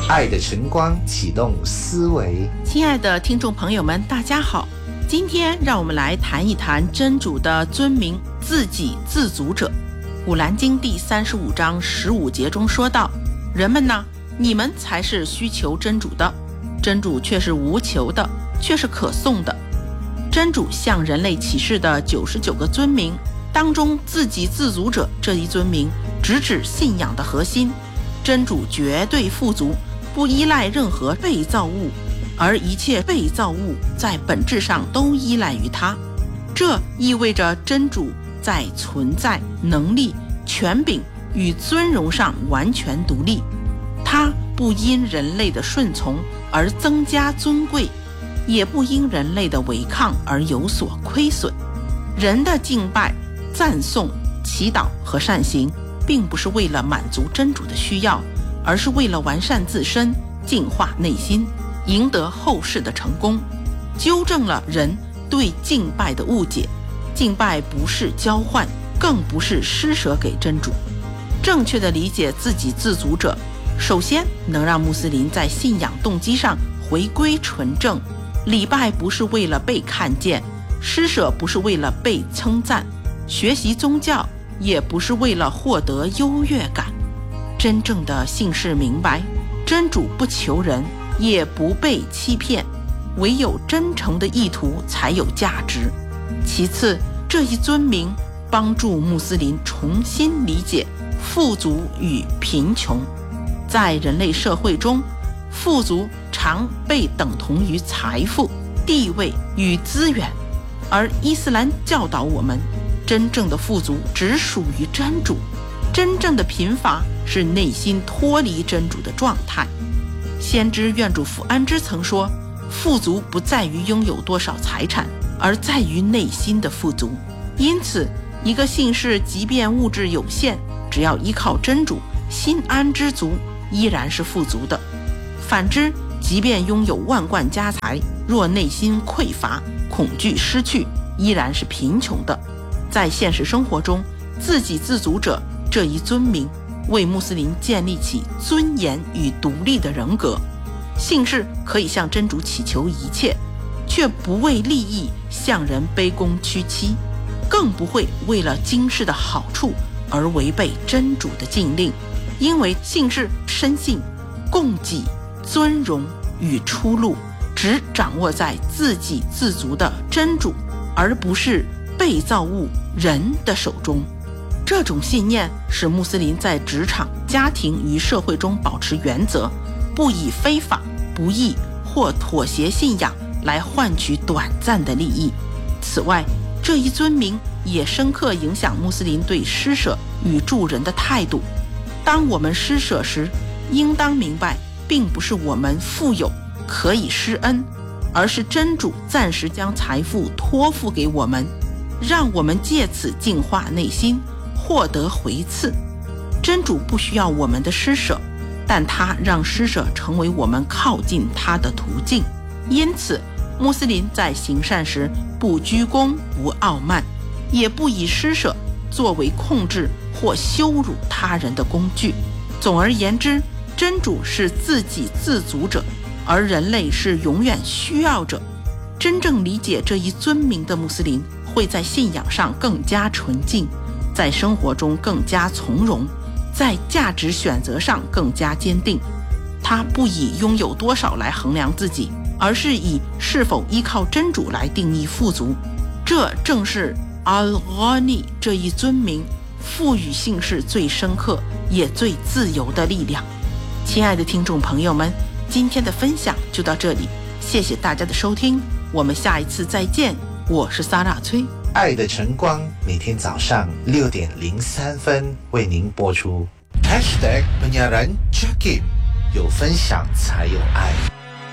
爱的晨光启动思维。 亲爱的听众朋友们，大家好，今天让我们来谈一谈真主的尊名自给自足者。古兰经第35章15节中说道，人们呢，你们才是需求真主的，真主却是无求的，却是可颂的。真主向人类启示的99个尊名当中，自给自足者这一尊名直指信仰的核心。真主绝对富足，不依赖任何被造物，而一切被造物在本质上都依赖于他。这意味着真主在存在、能力、权柄与尊荣上完全独立，他不因人类的顺从而增加尊贵，也不因人类的违抗而有所亏损。人的敬拜、赞颂、祈祷和善行并不是为了满足真主的需要，而是为了完善自身，净化内心，赢得后世的成功，纠正了人对敬拜的误解。敬拜不是交换，更不是施舍给真主。正确的理解自给自足者，首先能让穆斯林在信仰动机上回归纯正。礼拜不是为了被看见，施舍不是为了被称赞，学习宗教也不是为了获得优越感。真正的信士明白，真主不求人，也不被欺骗，唯有真诚的意图才有价值。其次，这一尊名帮助穆斯林重新理解富足与贫穷。在人类社会中，富足常被等同于财富、地位与资源，而伊斯兰教导我们，真正的富足只属于真主，真正的贫乏是内心脱离真主的状态。先知愿主福安之曾说，富足不在于拥有多少财产，而在于内心的富足。因此，一个信士即便物质有限，只要依靠真主，心安知足，依然是富足的。反之，即便拥有万贯家财，若内心匮乏、恐惧失去，依然是贫穷的。在现实生活中，自给自足者这一尊名为穆斯林建立起尊严与独立的人格。信士可以向真主祈求一切，却不为利益向人卑躬屈膝，更不会为了今世的好处而违背真主的禁令。因为信士深信供给、尊荣与出路只掌握在自给自足的真主，而不是被造物人的手中。这种信念使穆斯林在职场、家庭与社会中保持原则，不以非法、不义或妥协信仰来换取短暂的利益。此外，这一尊名也深刻影响穆斯林对施舍与助人的态度。当我们施舍时，应当明白，并不是我们富有可以施恩，而是真主暂时将财富托付给我们，让我们借此净化内心，获得回赐。真主不需要我们的施舍，但他让施舍成为我们靠近他的途径。因此，穆斯林在行善时不居功、不傲慢，也不以施舍作为控制或羞辱他人的工具。总而言之，真主是自给自足者，而人类是永远需要者。真正理解这一尊名的穆斯林，会在信仰上更加纯净，在生活中更加从容，在价值选择上更加坚定。他不以拥有多少来衡量自己，而是以是否依靠真主来定义富足。这正是 Al-Ghani 这一尊名赋予信士最深刻也最自由的力量。亲爱的听众朋友们，今天的分享就到这里，谢谢大家的收听，我们下一次再见。我是撒拉崔。 爱的晨光每天早上6:03为您播出。#penyiaran Jakim， 有分享才有爱。